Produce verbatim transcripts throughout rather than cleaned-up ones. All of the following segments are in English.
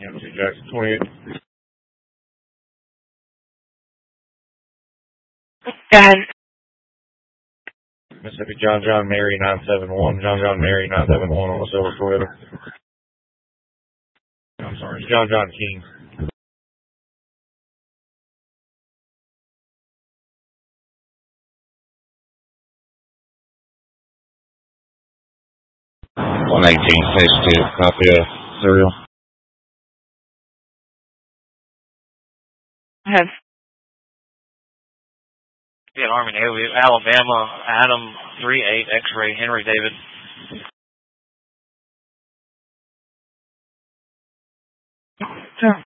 Mississippi Jackson twenty-eight. Go ahead. Mississippi John John Mary nine seven one. John John Mary nine seven one on the silver Toyota. I'm sorry, it's John John King. one eighteen sixty-two, copy of serial. Go ahead. Yeah, Army Navy, Alabama, Adam three eight X-ray, Henry David. Sure.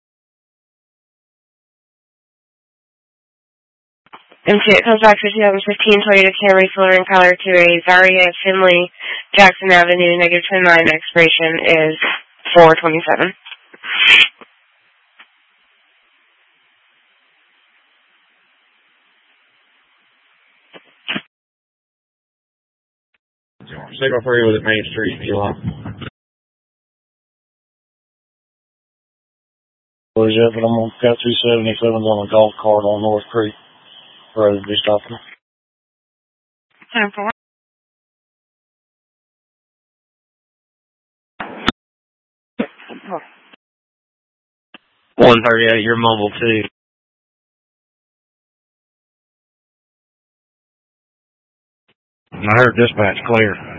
M two, it comes back to twenty fifteen Toyota Camry Flooring Color to a Zaria Finley Jackson Avenue, negative twenty-nine, expiration is four twenty-seven. Signal three was at Main Street, Eli. What is that? But I'm on got two seventy-sevens on a golf cart on North Creek Road. Be stopping. Time for one thirty-eight, you're mobile too. I heard dispatch clear.